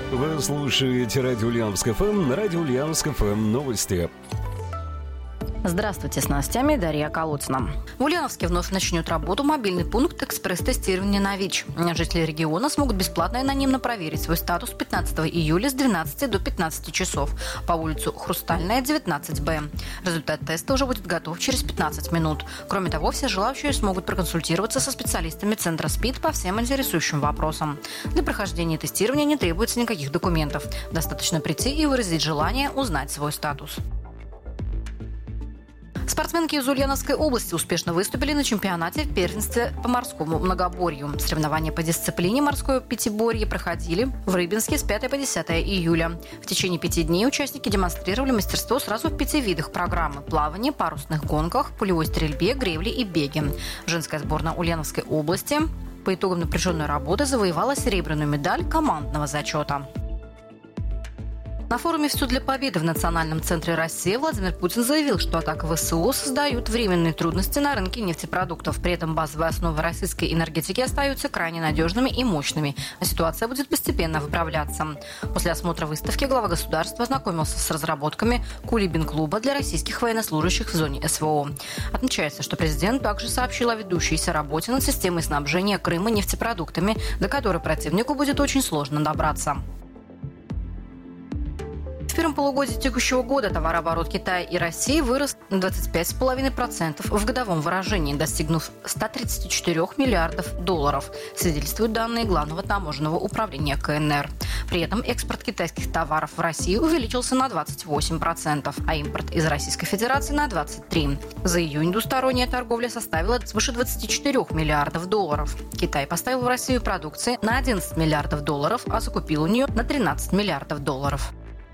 Вы слушаете радио Ульяновск ФМ, радио Ульяновск ФМ новости. Здравствуйте, с новостями Дарья Колодцина. В Ульяновске вновь начнет работу мобильный пункт экспресс-тестирования на ВИЧ. Жители региона смогут бесплатно и анонимно проверить свой статус 15 июля с 12 до 15 часов по улицу Хрустальная, 19Б. Результат теста уже будет готов через 15 минут. Кроме того, все желающие смогут проконсультироваться со специалистами Центра СПИД по всем интересующим вопросам. Для прохождения тестирования не требуется никаких документов. Достаточно прийти и выразить желание узнать свой статус. Спортсменки из Ульяновской области успешно выступили на чемпионате в первенстве по морскому многоборью. Соревнования по дисциплине морское пятиборье проходили в Рыбинске с 5 по 10 июля. В течение 5 дней участники демонстрировали мастерство сразу в 5 видах программы: плавание, парусных гонках, пулевой стрельбе, гревле и беге. Женская сборная Ульяновской области по итогам напряженной работы завоевала серебряную медаль командного зачета. На форуме «Все для победы» в Национальном центре России Владимир Путин заявил, что атака ВСУ создают временные трудности на рынке нефтепродуктов. При этом базовые основы российской энергетики остаются крайне надежными и мощными, а ситуация будет постепенно выправляться. После осмотра выставки глава государства ознакомился с разработками кулибин-клуба для российских военнослужащих в зоне СВО. Отмечается, что президент также сообщил о ведущейся работе над системой снабжения Крыма нефтепродуктами, до которой противнику будет очень сложно добраться. В первом полугодии текущего года товарооборот Китая и России вырос на 25,5% в годовом выражении, достигнув 134 миллиардов долларов, свидетельствуют данные Главного таможенного управления КНР. При этом экспорт китайских товаров в Россию увеличился на 28%, а импорт из Российской Федерации на 23%. За июнь двусторонняя торговля составила свыше 24 миллиардов долларов. Китай поставил в Россию продукции на 11 миллиардов долларов, а закупил у нее на 13 миллиардов долларов.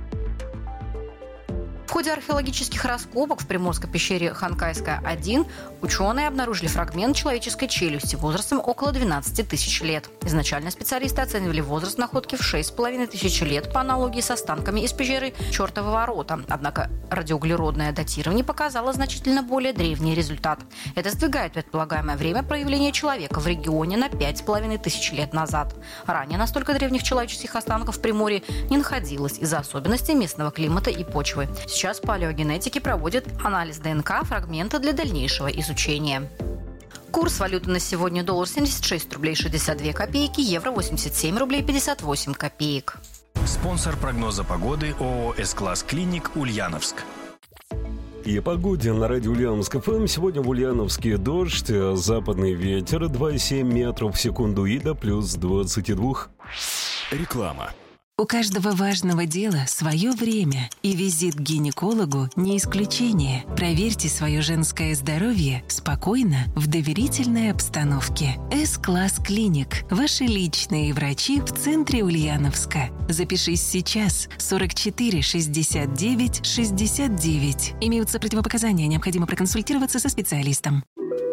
В ходе археологических раскопок в Приморской пещере Ханкайская-1 ученые обнаружили фрагмент человеческой челюсти возрастом около 12 тысяч лет. Изначально специалисты оценивали возраст находки в 6,5 тысяч лет по аналогии с останками из пещеры Чертова ворота. Однако радиоуглеродное датирование показало значительно более древний результат. Это сдвигает предполагаемое время проявления человека в регионе на 5,5 тысяч лет назад. Ранее настолько древних человеческих останков в Приморье не находилось из-за особенностей местного климата и почвы. Сейчас палеогенетики проводят анализ ДНК фрагмента для дальнейшего изучения. Курс валюты на сегодня: доллар 76 рублей 62 копейки, евро 87 рублей 58 копеек. Спонсор прогноза погоды ООО «С-класс Клиник» Ульяновск. И о погоде на радио Ульяновск ФМ. Сегодня в Ульяновске дождь, западный ветер 2,7 метров в секунду и до плюс 22. Реклама. У каждого важного дела свое время, и визит к гинекологу не исключение. Проверьте свое женское здоровье спокойно, в доверительной обстановке. С-класс Клиник. Ваши личные врачи в центре Ульяновска. Запишись сейчас. 44 69 69. Имеются противопоказания, необходимо проконсультироваться со специалистом.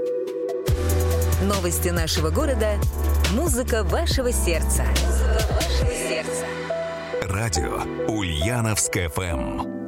Новости нашего города. Музыка вашего сердца. Радио Ульяновск ФМ.